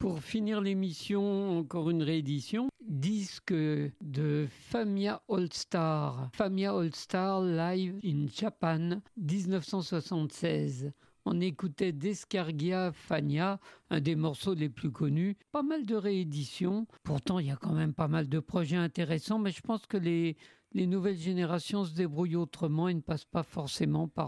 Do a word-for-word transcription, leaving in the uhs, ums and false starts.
Pour finir l'émission, encore une réédition. Disque de Famia All Star. Famia All Star Live in Japan, dix-neuf cent soixante-seize. On écoutait Descargia Fania, un des morceaux les plus connus. Pas mal de rééditions. Pourtant, il y a quand même pas mal de projets intéressants, mais je pense que les, les nouvelles générations se débrouillent autrement et ne passent pas forcément par